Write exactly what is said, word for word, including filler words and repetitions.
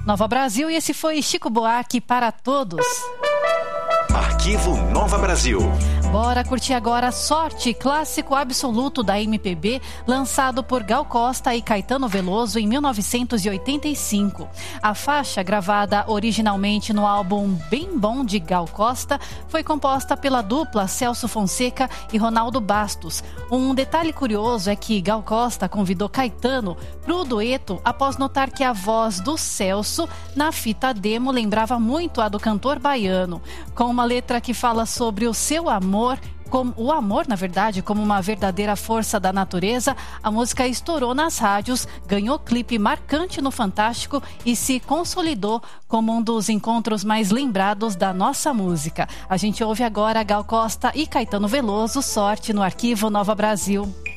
Nova Brasil, e esse foi Chico Buarque para todos. Arquivo Nova Brasil. Bora curtir agora Sorte, clássico absoluto da M P B, lançado por Gal Costa e Caetano Veloso em mil novecentos e oitenta e cinco. A faixa, gravada originalmente no álbum Bem Bom de Gal Costa, foi composta pela dupla Celso Fonseca e Ronaldo Bastos. Um detalhe curioso é que Gal Costa convidou Caetano para o dueto após notar que a voz do Celso na fita demo lembrava muito a do cantor baiano, com uma letra que fala sobre o seu amor, como o amor, na verdade, como uma verdadeira força da natureza. A música estourou nas rádios, ganhou clipe marcante no Fantástico e se consolidou como um dos encontros mais lembrados da nossa música. A gente ouve agora Gal Costa e Caetano Veloso, Sorte, no Arquivo Nova Brasil.